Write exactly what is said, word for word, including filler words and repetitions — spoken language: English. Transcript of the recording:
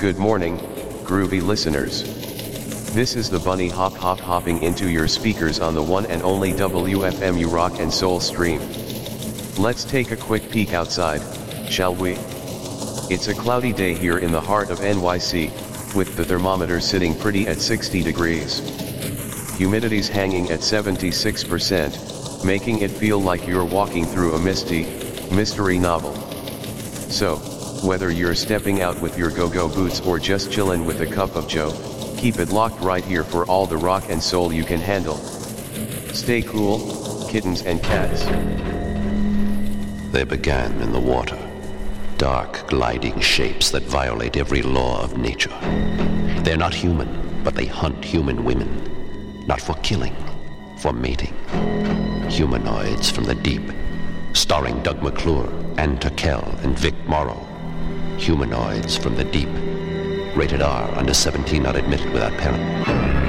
Good morning, groovy listeners. This is the bunny hop hop hopping into your speakers on the one and only W F M U Rock and Soul stream. Let's take a quick peek outside, shall we? It's a cloudy day here in the heart of N Y C, with the thermometer sitting pretty at sixty degrees. Humidity's hanging at seventy-six percent, making it feel like you're walking through a misty, mystery novel. So, whether you're stepping out with your go-go boots or just chillin' with a cup of joe, keep it locked right here for all the rock and soul you can handle. Stay cool, kittens and cats. They began in the water, dark gliding shapes that violate every law of nature. They're not human, but they hunt human women, not for killing, for mating. Humanoids from the deep, starring Doug McClure, Ann Turkel, and Vic Morrow. Humanoids from the deep. Rated R, under seventeen, not admitted without parent.